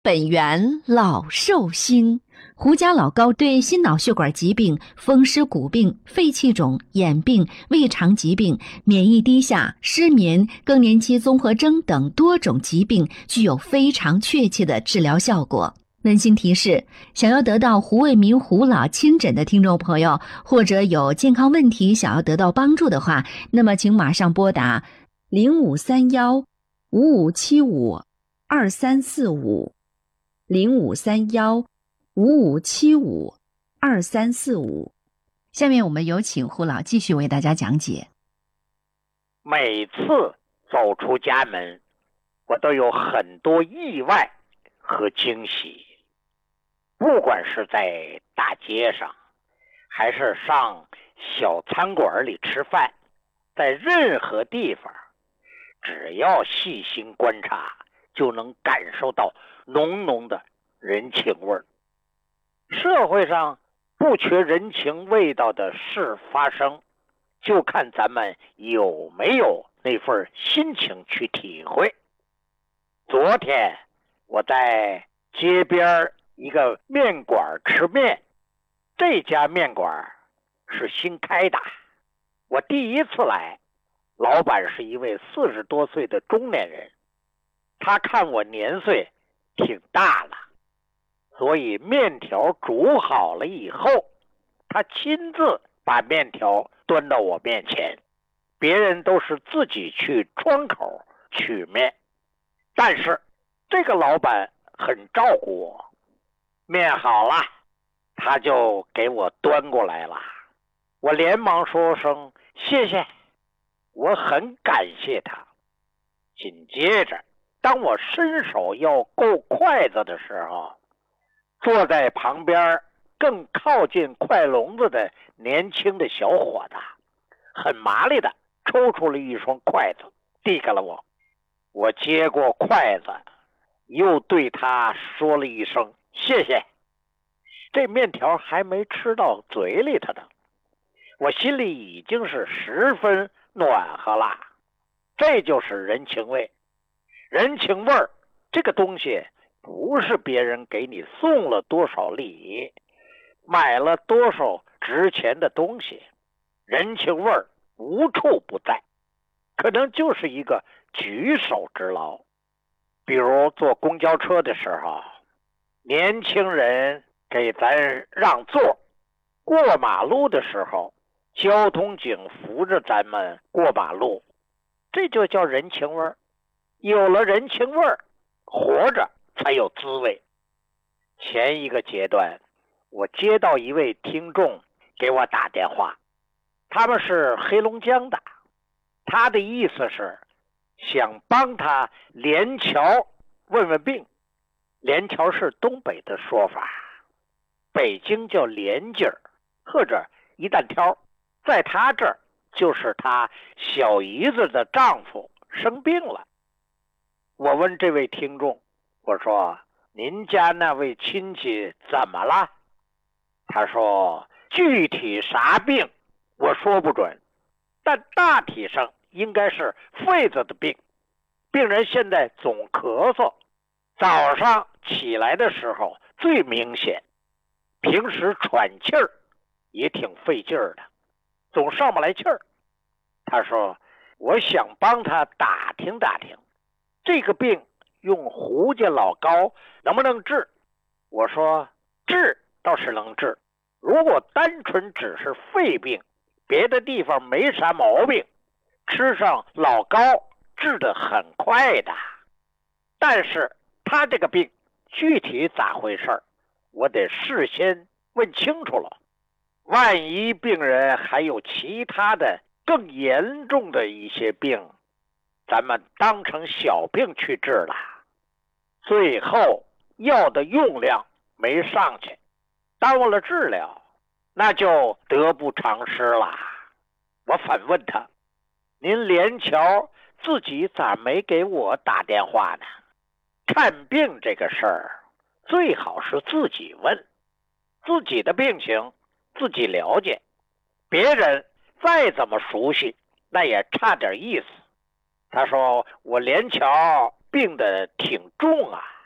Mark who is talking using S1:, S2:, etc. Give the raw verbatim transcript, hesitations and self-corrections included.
S1: 本源老寿星，胡家老高对心脑血管疾病、风湿骨病、肺气肿、眼病、胃肠疾病、免疫低下、失眠、更年期综合征等多种疾病具有非常确切的治疗效果。温馨提示：想要得到胡卫民胡老亲诊的听众朋友，或者有健康问题想要得到帮助的话，那么请马上拨打零五三幺五五七五二三四五。零五三幺五五七五二三四五。下面我们有请胡老继续为大家讲解。
S2: 每次走出家门，我都有很多意外和惊喜。不管是在大街上，还是上小餐馆里吃饭，在任何地方，只要细心观察，就能感受到浓浓的人情味儿。社会上不缺人情味道的事发生，就看咱们有没有那份心情去体会。昨天我在街边一个面馆吃面，这家面馆是新开的，我第一次来，老板是一位四十多岁的中年人，他看我年岁挺大了，所以面条煮好了以后，他亲自把面条端到我面前。别人都是自己去窗口取面，但是这个老板很照顾我，面好了他就给我端过来了。我连忙说声谢谢，我很感谢他。紧接着当我伸手要够筷子的时候，坐在旁边更靠近筷笼子的年轻的小伙子很麻利的抽出了一双筷子递给了我。我接过筷子，又对他说了一声谢谢。这面条还没吃到嘴里头呢，我心里已经是十分暖和了。这就是人情味。人情味儿这个东西不是别人给你送了多少礼，买了多少值钱的东西，人情味儿无处不在，可能就是一个举手之劳。比如坐公交车的时候，年轻人给咱让座，过马路的时候交通警扶着咱们过马路，这就叫人情味儿。有了人情味儿，活着才有滋味。前一个阶段，我接到一位听众给我打电话，他们是黑龙江的，他的意思是想帮他连桥问问病。连桥是东北的说法，北京叫连筋儿或者一担挑，在他这儿就是他小姨子的丈夫生病了。我问这位听众，我说您家那位亲戚怎么了？他说具体啥病我说不准，但大体上应该是肺子的病。病人现在总咳嗽，早上起来的时候最明显，平时喘气儿也挺费劲儿的，总上不来气儿。他说我想帮他打听打听，这个病用胡家老高能不能治？我说治倒是能治，如果单纯只是肺病，别的地方没啥毛病，吃上老高治得很快的。但是他这个病具体咋回事，我得事先问清楚了，万一病人还有其他的更严重的一些病，咱们当成小病去治了，最后药的用量没上去，耽误了治疗，那就得不偿失了。我反问他，您连桥自己咋没给我打电话呢？看病这个事儿最好是自己问，自己的病情自己了解，别人再怎么熟悉那也差点意思。他说我连桥病得挺重啊，